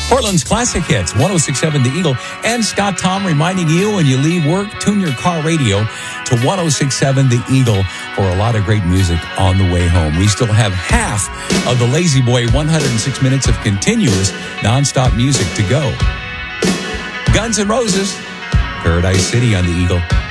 Portland's classic hits, 106.7 The Eagle, and Scott Tom reminding you when you leave work, tune your car radio to 106.7 The Eagle for a lot of great music on the way home. We still have half of the Lazy Boy 106 minutes of continuous nonstop music to go. Guns N' Roses, Paradise City on The Eagle.